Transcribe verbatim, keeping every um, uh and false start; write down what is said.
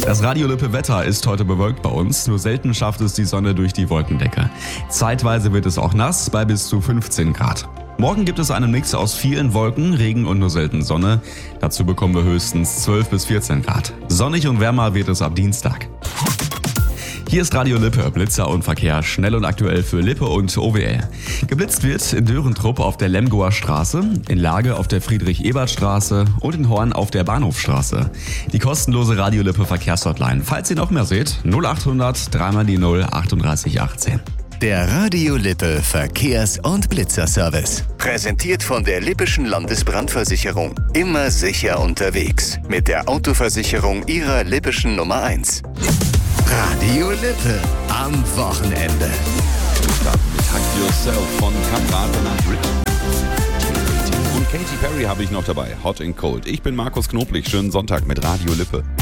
Das Radio Lippe Wetter ist heute bewölkt bei uns, nur selten schafft es die Sonne durch die Wolkendecke. Zeitweise wird es auch nass bei bis zu fünfzehn Grad. Morgen gibt es einen Mix aus vielen Wolken, Regen und nur selten Sonne. Dazu bekommen wir höchstens zwölf bis vierzehn Grad. Sonnig und wärmer wird es ab Dienstag. Hier ist Radio Lippe, Blitzer und Verkehr, schnell und aktuell für Lippe und O W L. Geblitzt wird in Dörentrupp auf der Lemgoer Straße, in Lage auf der Friedrich-Ebert-Straße und in Horn auf der Bahnhofstraße. Die kostenlose Radio Lippe Verkehrshotline. Falls ihr noch mehr seht, null achthundert drei mal die null achtunddreißig achtzehn. Der Radio Lippe Verkehrs- und Blitzerservice. Präsentiert von der Lippischen Landesbrandversicherung. Immer sicher unterwegs. Mit der Autoversicherung Ihrer Lippischen Nummer eins. Radio Lippe am Wochenende. Wir starten mit Hug Yourself von Cabrata nach Rich. Und Katy Perry habe ich noch dabei. Hot and Cold. Ich bin Markus Knoblich. Schönen Sonntag mit Radio Lippe.